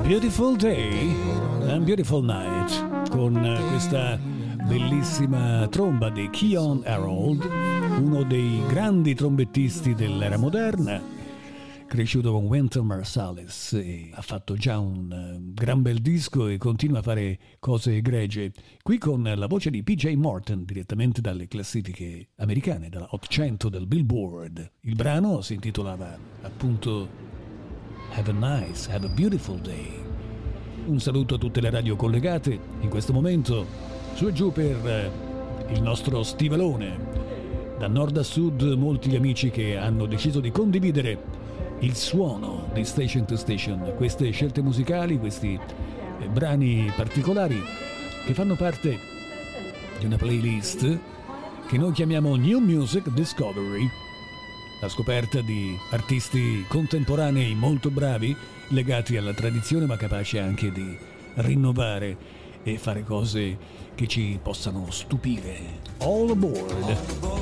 Beautiful Day and Beautiful Night, con questa bellissima tromba di Keyon Harold, uno dei grandi trombettisti dell'era moderna, cresciuto con Wynton Marsalis, e ha fatto già un gran bel disco e continua a fare cose egregie. Qui con la voce di PJ Morton, direttamente dalle classifiche americane, dalla Hot 100 del Billboard. Il brano si intitolava appunto Have a Beautiful Day. Un saluto a tutte le radio collegate in questo momento, su e giù per il nostro stivalone. Da nord a sud molti amici che hanno deciso di condividere il suono di Station to Station, queste scelte musicali, questi brani particolari che fanno parte di una playlist che noi chiamiamo New Music Discovery, la scoperta di artisti contemporanei molto bravi, legati alla tradizione ma capaci anche di rinnovare e fare cose che ci possano stupire. All aboard!